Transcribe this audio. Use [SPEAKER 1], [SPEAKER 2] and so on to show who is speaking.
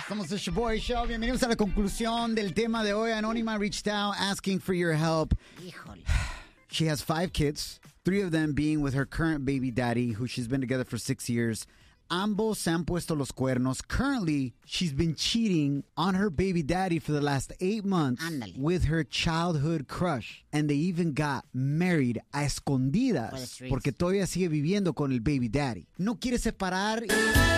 [SPEAKER 1] Somos el Boy Show. Bienvenidos a la conclusión del tema de hoy. Anónima reached out asking for your help.
[SPEAKER 2] Híjole.
[SPEAKER 1] She has 5 kids, 3 of them being with her current baby daddy, who she's been together for 6 years. Ambos se han puesto los cuernos. Currently, she's been cheating on her baby daddy for the last 8 months
[SPEAKER 2] Ándale.
[SPEAKER 1] with her childhood crush. And they even got married a escondidas
[SPEAKER 2] Por the streets.
[SPEAKER 1] porque todavía sigue viviendo con el baby daddy. No quiere separar.